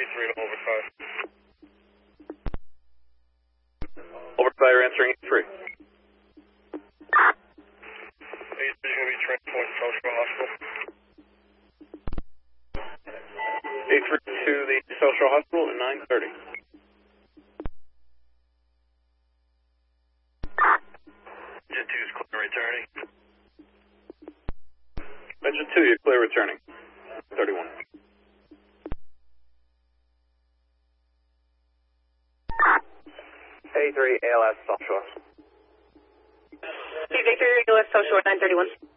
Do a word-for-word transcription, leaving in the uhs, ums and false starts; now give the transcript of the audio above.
three to Overside. Overside, you're answering A three. A three is going to be transported to Social Hospital. A three to the Social Hospital at nine thirty. Engine two is clear returning. Engine two, you're clear returning. thirty-one. A three, A L S, South Shore. Hey, Victor, A L S, South Shore, nine thirty-one.